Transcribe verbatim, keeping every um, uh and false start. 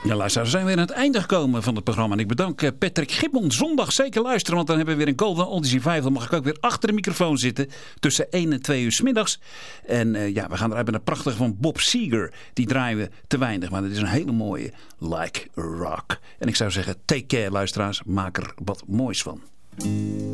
Ja, luisteraars, we zijn weer aan het einde gekomen van het programma. En ik bedank Patrick Gibbon. Zondag zeker luisteren, want dan hebben we weer een Golden Odyssey vijf. Dan mag ik ook weer achter de microfoon zitten tussen één en twee uur 's middags. En uh, ja, we gaan eruit met een prachtige van Bob Seger. Die draaien we te weinig, maar het is een hele mooie Like a Rock. En ik zou zeggen, take care luisteraars. Maak er wat moois van.